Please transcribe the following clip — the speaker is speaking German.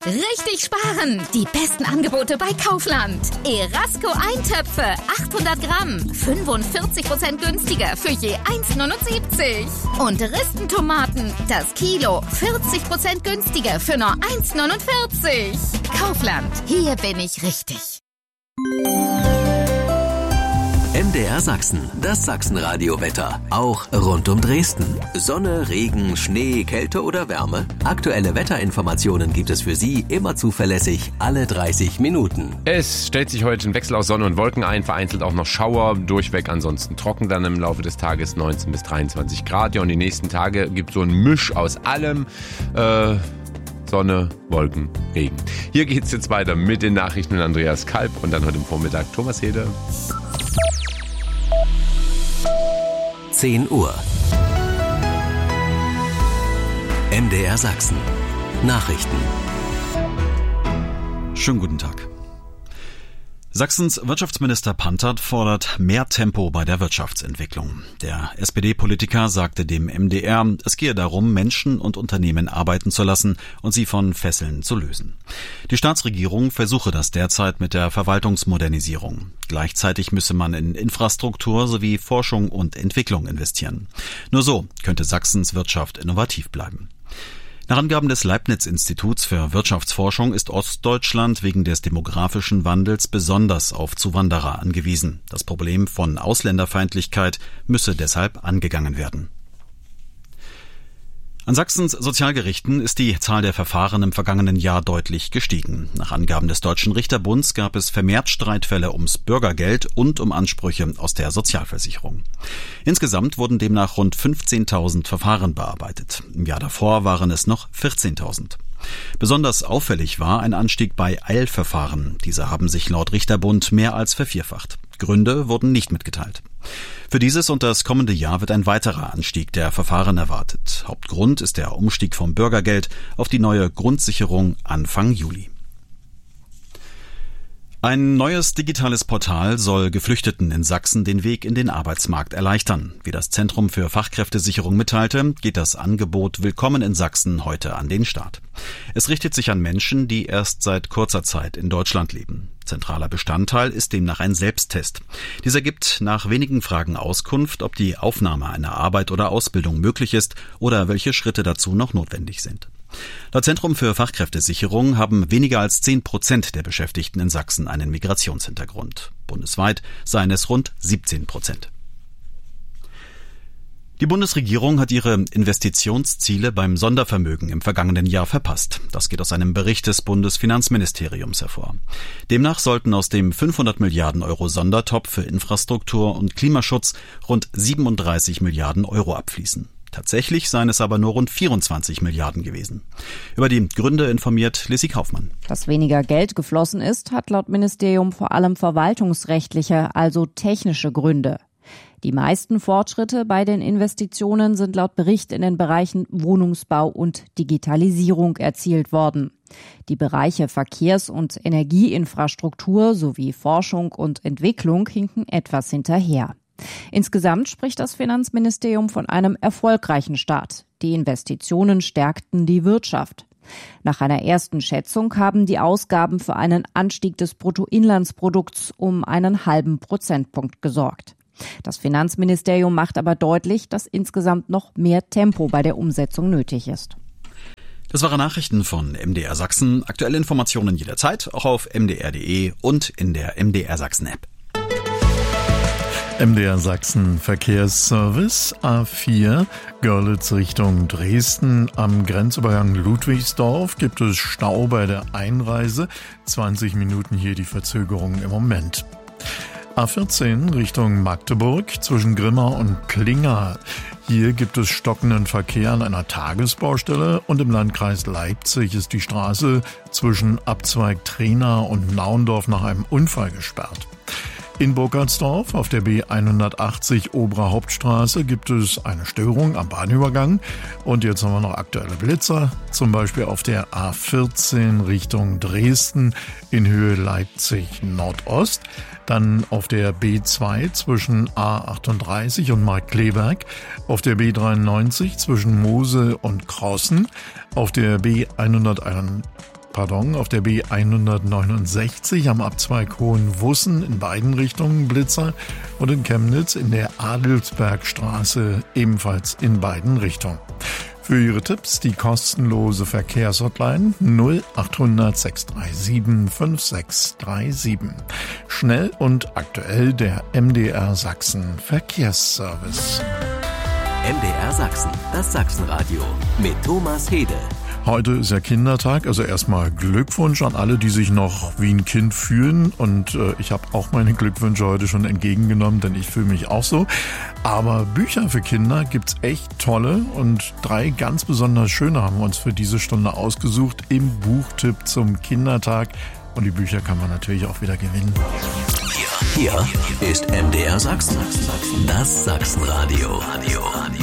Richtig sparen! Die besten Angebote bei Kaufland. Erasco Eintöpfe, 800 Gramm, 45% günstiger für je 1,79. Und Ristentomaten, das Kilo, 40% günstiger für nur 1,49. Kaufland, hier bin ich richtig. MDR Sachsen, das Sachsenradio-Wetter. Auch rund um Dresden. Sonne, Regen, Schnee, Kälte oder Wärme? Aktuelle Wetterinformationen gibt es für Sie immer zuverlässig alle 30 Minuten. Es stellt sich heute ein Wechsel aus Sonne und Wolken ein, vereinzelt auch noch Schauer, durchweg ansonsten trocken dann im Laufe des Tages 19 bis 23 Grad. Ja, und die nächsten Tage gibt es so ein Misch aus allem. Sonne, Wolken, Regen. Hier geht's jetzt weiter mit den Nachrichten mit Andreas Kalb und dann heute im Vormittag Thomas Hede. 10 Uhr. MDR Sachsen. Nachrichten. Schönen guten Tag. Sachsens Wirtschaftsminister Pantert fordert mehr Tempo bei der Wirtschaftsentwicklung. Der SPD-Politiker sagte dem MDR, es gehe darum, Menschen und Unternehmen arbeiten zu lassen und sie von Fesseln zu lösen. Die Staatsregierung versuche das derzeit mit der Verwaltungsmodernisierung. Gleichzeitig müsse man in Infrastruktur sowie Forschung und Entwicklung investieren. Nur so könnte Sachsens Wirtschaft innovativ bleiben. Nach Angaben des Leibniz-Instituts für Wirtschaftsforschung ist Ostdeutschland wegen des demografischen Wandels besonders auf Zuwanderer angewiesen. Das Problem von Ausländerfeindlichkeit müsse deshalb angegangen werden. An Sachsens Sozialgerichten ist die Zahl der Verfahren im vergangenen Jahr deutlich gestiegen. Nach Angaben des Deutschen Richterbunds gab es vermehrt Streitfälle ums Bürgergeld und um Ansprüche aus der Sozialversicherung. Insgesamt wurden demnach rund 15.000 Verfahren bearbeitet. Im Jahr davor waren es noch 14.000. Besonders auffällig war ein Anstieg bei Eilverfahren. Diese haben sich laut Richterbund mehr als vervierfacht. Gründe wurden nicht mitgeteilt. Für dieses und das kommende Jahr wird ein weiterer Anstieg der Verfahren erwartet. Hauptgrund ist der Umstieg vom Bürgergeld auf die neue Grundsicherung Anfang Juli. Ein neues digitales Portal soll Geflüchteten in Sachsen den Weg in den Arbeitsmarkt erleichtern. Wie das Zentrum für Fachkräftesicherung mitteilte, geht das Angebot Willkommen in Sachsen heute an den Start. Es richtet sich an Menschen, die erst seit kurzer Zeit in Deutschland leben. Zentraler Bestandteil ist demnach ein Selbsttest. Dieser gibt nach wenigen Fragen Auskunft, ob die Aufnahme einer Arbeit oder Ausbildung möglich ist oder welche Schritte dazu noch notwendig sind. Laut Zentrum für Fachkräftesicherung haben weniger als 10% der Beschäftigten in Sachsen einen Migrationshintergrund. Bundesweit seien es rund 17%. Die Bundesregierung hat ihre Investitionsziele beim Sondervermögen im vergangenen Jahr verpasst. Das geht aus einem Bericht des Bundesfinanzministeriums hervor. Demnach sollten aus dem 500 Milliarden Euro Sondertopf für Infrastruktur und Klimaschutz rund 37 Milliarden Euro abfließen. Tatsächlich seien es aber nur rund 24 Milliarden gewesen. Über die Gründe informiert Lissy Kaufmann. Dass weniger Geld geflossen ist, hat laut Ministerium vor allem verwaltungsrechtliche, also technische Gründe. Die meisten Fortschritte bei den Investitionen sind laut Bericht in den Bereichen Wohnungsbau und Digitalisierung erzielt worden. Die Bereiche Verkehrs- und Energieinfrastruktur sowie Forschung und Entwicklung hinken etwas hinterher. Insgesamt spricht das Finanzministerium von einem erfolgreichen Start. Die Investitionen stärkten die Wirtschaft. Nach einer ersten Schätzung haben die Ausgaben für einen Anstieg des Bruttoinlandsprodukts um einen halben Prozentpunkt gesorgt. Das Finanzministerium macht aber deutlich, dass insgesamt noch mehr Tempo bei der Umsetzung nötig ist. Das waren Nachrichten von MDR Sachsen. Aktuelle Informationen jederzeit, auch auf mdr.de und in der MDR Sachsen App. MDR Sachsen Verkehrsservice A4 Görlitz Richtung Dresden. Am Grenzübergang Ludwigsdorf gibt es Stau bei der Einreise. 20 Minuten hier die Verzögerung im Moment. A14 Richtung Magdeburg zwischen Grimma und Klinga. Hier gibt es stockenden Verkehr an einer Tagesbaustelle und im Landkreis Leipzig ist die Straße zwischen Abzweig Trena und Naundorf nach einem Unfall gesperrt. In Burkhardsdorf auf der B180 Obere Hauptstraße gibt es eine Störung am Bahnübergang. Und jetzt haben wir noch aktuelle Blitzer, zum Beispiel auf der A14 Richtung Dresden in Höhe Leipzig Nordost. Dann auf der B2 zwischen A38 und Markkleeberg, auf der B93 zwischen Mosel und Crossen, auf der B171 auf der B169 am Abzweig Hohenwussen in beiden Richtungen Blitzer und in Chemnitz in der Adelsbergstraße ebenfalls in beiden Richtungen. Für Ihre Tipps die kostenlose Verkehrshotline 0800 637 5637. Schnell und aktuell der MDR Sachsen Verkehrsservice. MDR Sachsen, das Sachsenradio mit Thomas Hede. Heute ist ja Kindertag, also erstmal Glückwunsch an alle, die sich noch wie ein Kind fühlen. Und ich habe auch meine Glückwünsche heute schon entgegengenommen, denn ich fühle mich auch so. Aber Bücher für Kinder gibt's echt tolle und 3 ganz besonders schöne haben wir uns für diese Stunde ausgesucht im Buchtipp zum Kindertag. Und die Bücher kann man natürlich auch wieder gewinnen. Hier ist MDR Sachsen, das Sachsenradio.